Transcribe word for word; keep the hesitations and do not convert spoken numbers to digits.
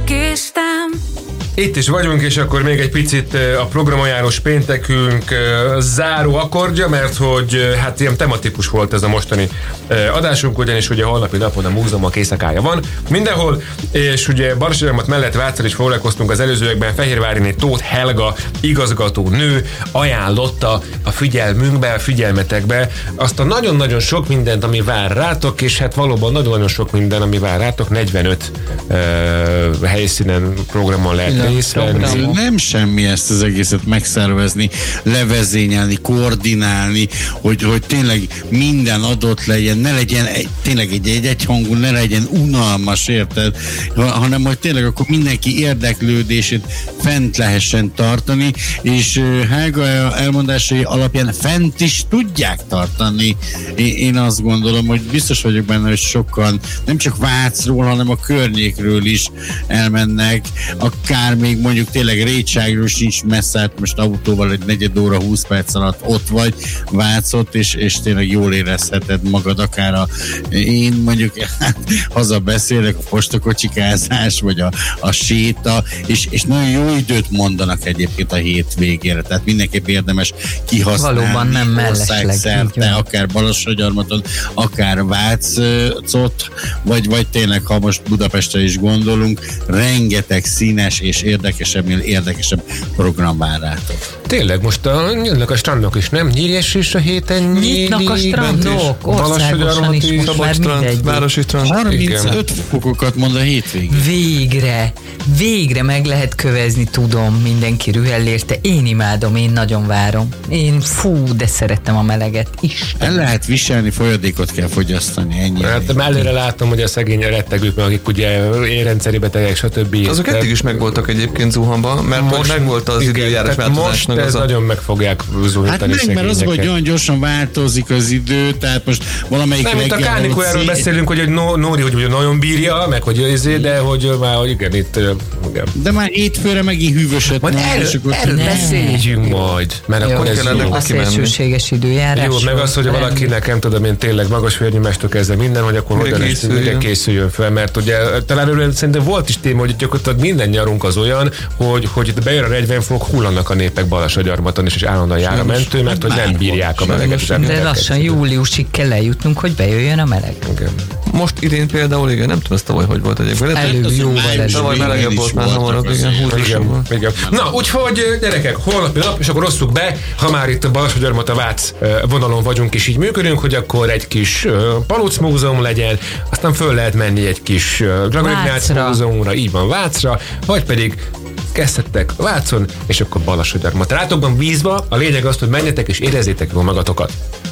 késtem. Itt is vagyunk, és akkor még egy picit a programajánlós péntekünk záró akkordja, mert hogy hát ilyen tematikus volt ez a mostani adásunk, ugyanis ugye holnapi napon a múzeumok éjszakája van mindenhol, és ugye Balassagyarmat mellett Váccal is foglalkoztunk az előzőekben. Fehérváriné Tóth Helga igazgató nő ajánlotta a figyelmünkbe, a figyelmetekbe azt a nagyon-nagyon sok mindent, ami vár rátok, és hát valóban nagyon-nagyon sok minden, ami vár rátok. negyvenöt uh, helyszínen, programon lehet részt venni. Nem semmi ezt az egészet megszervezni, levezényelni, koordinálni, hogy, hogy tényleg minden adott legyen, ne legyen egy, tényleg egy, egy egyhangú, ne legyen unalmas, érted? Hanem, hogy tényleg akkor mindenki érdeklődését fent lehessen tartani, és Helga elmondásai alapján fent is tudják tartani. Én azt gondolom, hogy biztos vagyok benne, hogy sokan nem csak Vácról, hanem a környékről is elmennek, akár még mondjuk tényleg Rétságról sincs messze, hát most autóval egy negyed óra, húsz perc alatt ott vagy Vácot, és, és tényleg jól érezheted magad, akár a, én mondjuk haza beszélek, a postakocsikázás, vagy a, a séta, és, és nagyon jó időt mondanak egyébként a hétvégére, tehát mindenképp érdemes kihasználni. Valóban nem mellesleg. Szerte, akár Balassagyarmaton, akár Vácot, vagy, vagy tényleg, ha most Budapestre is gondolunk, rengeteg színes és érdekesebb, érdekesebb program vár rátok. Tényleg, most a, nyílnak a strandok is, nem? Nyíries is a héten nyíli. Nyitnak a strandok, országosan is most már mindegy. Városi strand. harmincöt fokokat mond a hétvégén. Végre, végre meg lehet kövezni, tudom, mindenki rühell érte. Én imádom, én nagyon várom. Én fú, de szerettem a meleget is. El lehet viselni, folyadékot kell fogyasztani, ennyi. Hát előre látom, hogy a szegény rettegők, akik ugye érrendszeri betegek, stb. Azok eddig is megvoltak egyébként zuhanban, mert most megvolt az időjárás változásnak. Ez a... nagyon meg fogják zuhítani. Hát meg, mert az, hogy olyan gyorsan változik az idő, tehát most valamelyik nem, reggel... Nem, itt a kánikuláról beszélünk, hogy no, Nóri, hogy nagyon bírja, meg hogy ezért, de hogy már, hogy igen, itt... Igen. De már hétfőre megint hűvösöt. Majd erről, erről beszéljünk majd, mert jó, akkor ez jó. A szélsőséges időjárás. Jó, meg az, hogy valakinek nem tudom én tényleg magas vérnyomástok kezdve minden, hogy akkor hogyan készüljön. készüljön fel, mert ugye talán erről szerintem volt is téma, hogy gyakorlatilag minden nyarunk az olyan, hogy, hogy bejön a negyven fok, hullanak a népek Balassagyarmaton is, és állandóan jár a mentő, mert hogy nem bírják a meleget. De lassan júliusig kell eljutnunk, hogy bejöjjön a meleg. Igen. Most idén például, igen, nem tudom, ezt tavaly hogy volt egyébként. Elő, jóval elő. Tavaly melegebb volt már hamarabb, igen, húzósabb volt. Igen. Na, úgyhogy gyerekek, holnapi nap, és akkor osszuk be, ha már itt a Balassagyarmat a Vác vonalon vagyunk, és így működünk, hogy akkor egy kis Paluc múzeum legyen, aztán föl lehet menni egy kis Dragó Ignác múzeumra, így van, Vácra, vagy pedig kezdhettek Vácon, és akkor Balassagyarmat. Rátokban bízva, a lényeg az, hogy menjetek és érezzétek jól magatokat.